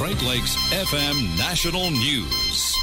Great Lakes FM National News.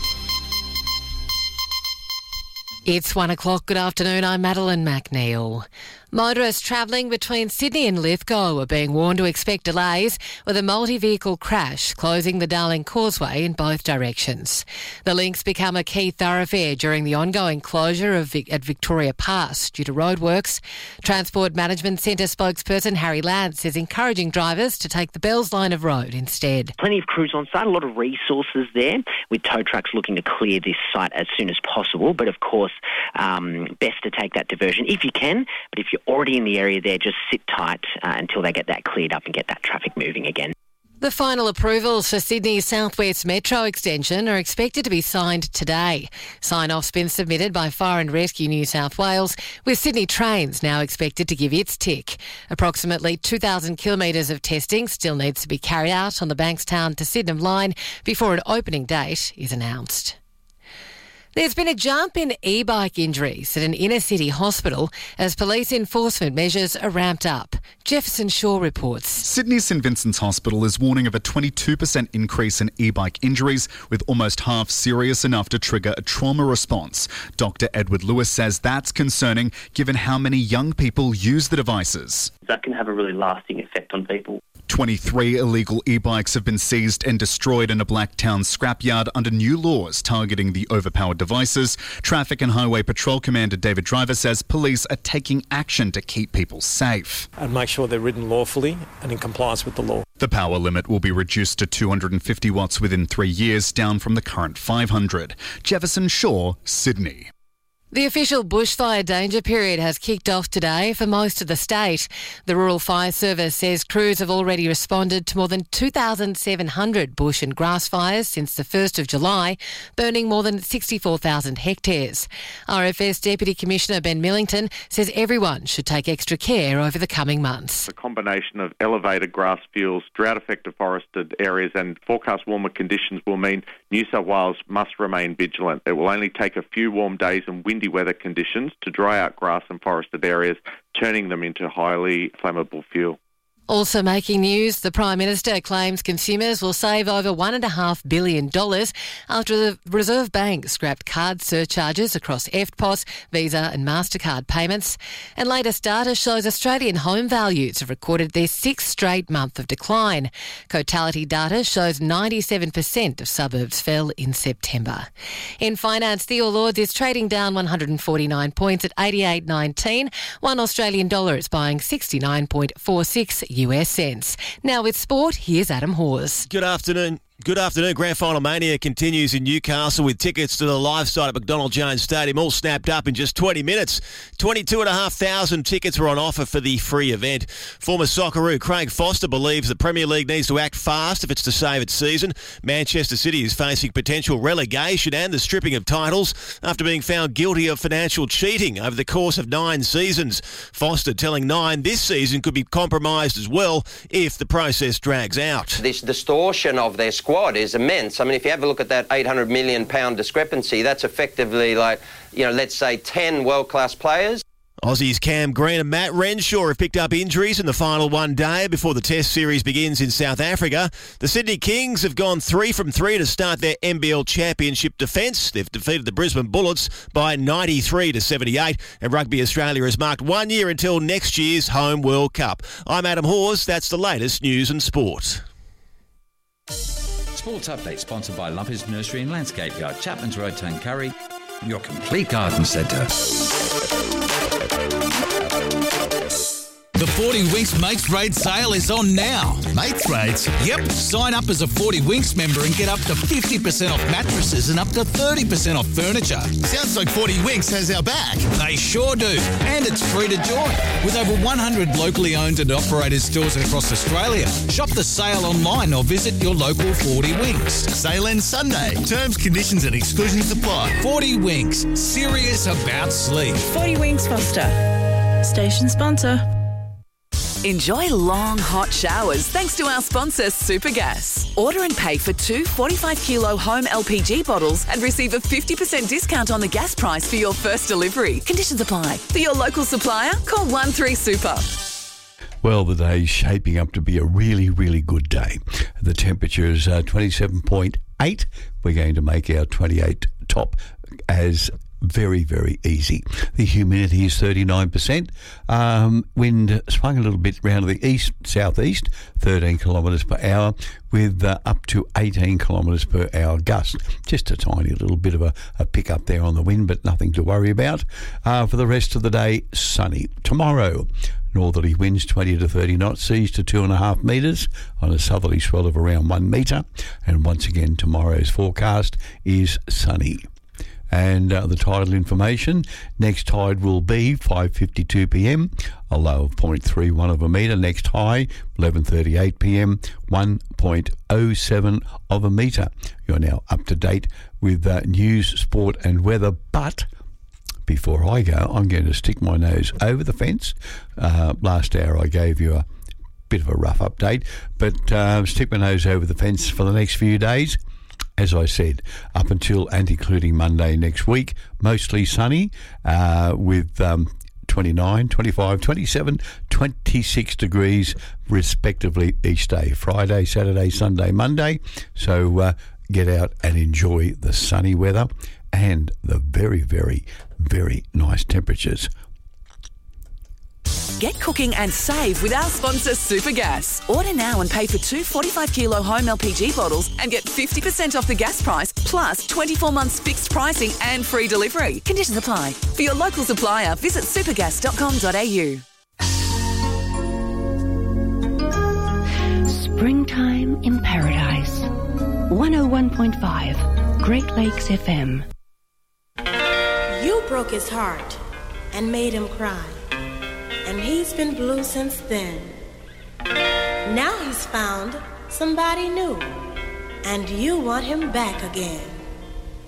It's 1 o'clock. Good afternoon. I'm Madeline McNeil. Motorists travelling between Sydney and Lithgow are being warned to expect delays with a multi-vehicle crash closing the Darling Causeway in both directions. The links become a key thoroughfare during the ongoing closure at Victoria Pass due to roadworks. Transport Management Centre spokesperson Harry Lance is encouraging drivers to take the Bells line of road instead. Plenty of crews on site, a lot of resources there, with tow trucks looking to clear this site as soon as possible. But of course, best to take that diversion if you can. But if you're already in the area there, just sit tight until they get that cleared up and get that traffic moving again. The final approvals for Sydney's South West Metro extension are expected to be signed today. Sign-off's been submitted by Fire and Rescue New South Wales, with Sydney Trains now expected to give its tick. Approximately 2,000 kilometres of testing still needs to be carried out on the Bankstown to Sydenham line before an opening date is announced. There's been a jump in e-bike injuries at an inner-city hospital as police enforcement measures are ramped up. Jefferson Shaw reports. Sydney's St Vincent's Hospital is warning of a 22% increase in e-bike injuries, with almost half serious enough to trigger a trauma response. Dr Edward Lewis says that's concerning given how many young people use the devices. That can have a really lasting effect on people. 23 illegal e-bikes have been seized and destroyed in a Blacktown scrapyard under new laws targeting the overpowered devices. Traffic and Highway Patrol Commander David Driver says police are taking action to keep people safe. And make sure they're ridden lawfully and in compliance with the law. The power limit will be reduced to 250 watts within 3 years, down from the current 500. Jefferson Shaw, Sydney. The official bushfire danger period has kicked off today for most of the state. The Rural Fire Service says crews have already responded to more than 2,700 bush and grass fires since the 1st of July, burning more than 64,000 hectares. RFS Deputy Commissioner Ben Millington says everyone should take extra care over the coming months. A combination of elevated grass fields, drought-affected forested areas and forecast warmer conditions will mean New South Wales must remain vigilant. It will only take a few warm days and windy weather conditions to dry out grass and forested areas, turning them into highly flammable fuel. Also making news, the Prime Minister claims consumers will save over $1.5 billion after the Reserve Bank scrapped card surcharges across EFTPOS, Visa and MasterCard payments. And latest data shows Australian home values have recorded their sixth straight month of decline. Cotality data shows 97% of suburbs fell in September. In finance, the All Ords is trading down 149 points at 88.19. $1 Australian dollar is buying 69.46 US cents. Now with sport, here's Adam Hawes. Good afternoon. Grand Final Mania continues in Newcastle with tickets to the live side at McDonald Jones Stadium all snapped up in just 20 minutes. 22,500 tickets were on offer for the free event. Former Socceroo Craig Foster believes the Premier League needs to act fast if it's to save its season. Manchester City is facing potential relegation and the stripping of titles after being found guilty of financial cheating over the course of 9 seasons. Foster telling Nine this season could be compromised as well if the process drags out. This distortion of their squad is immense. I mean, if you have a look at that £800 million discrepancy, that's effectively like, let's say 10 world-class players. Aussies Cam Green and Matt Renshaw have picked up injuries in the final one day before the Test series begins in South Africa. The Sydney Kings have gone 3 from 3 to start their NBL Championship defence. They've defeated the Brisbane Bullets by 93-78, and Rugby Australia has marked 1 year until next year's Home World Cup. I'm Adam Hawes. That's the latest news and sport. Sports update sponsored by Lumpers Nursery and Landscape Yard, Chapman's Road, Tuncurry, your complete garden centre. The 40 Winks Mates Raid sale is on now. Mates Raids? Yep. Sign up as a 40 Winks member and get up to 50% off mattresses and up to 30% off furniture. Sounds like 40 Winks has our back. They sure do. And it's free to join. With over 100 locally owned and operated stores across Australia. Shop the sale online or visit your local 40 Winks. Sale ends Sunday. Terms, conditions and exclusions apply. 40 Winks. Serious about sleep. 40 Winks Foster. Station sponsor. Enjoy long, hot showers thanks to our sponsor, Supergas. Order and pay for 2 45-kilo home LPG bottles and receive a 50% discount on the gas price for your first delivery. Conditions apply. For your local supplier, call 13-SUPER. Well, the day's shaping up to be a really, really good day. The temperature is 27.8. We're going to make our 28 top as very, very easy. The humidity is 39%. Wind swung a little bit round to the east, southeast, 13 kilometres per hour, with up to 18 kilometres per hour gust. Just a tiny little bit of a pick up there on the wind, but nothing to worry about. For the rest of the day, sunny. Tomorrow, northerly winds 20 to 30 knots, seas to 2.5 metres on a southerly swell of around 1 metre. And once again, tomorrow's forecast is sunny. And the tidal information, next tide will be 5:52 p.m, a low of 0.31 of a metre. Next high, 11:38 p.m, 1.07 of a metre. You're now up to date with news, sport and weather, but before I go, I'm going to stick my nose over the fence. Last hour I gave you a bit of a rough update, but stick my nose over the fence for the next few days. As I said, up until and including Monday next week, mostly sunny with 29, 25, 27, 26 degrees respectively each day. Friday, Saturday, Sunday, Monday. So get out and enjoy the sunny weather and the very, very, very nice temperatures. Get cooking and save with our sponsor Supergas. Order now and pay for 2 45-kilo home LPG bottles and get 50% off the gas price, plus 24 months fixed pricing and free delivery. Conditions apply. For your local supplier, visit supergas.com.au. Springtime in Paradise. 101.5 Great Lakes FM. You broke his heart and made him cry. And he's been blue since then. Now he's found somebody new, and you want him back again.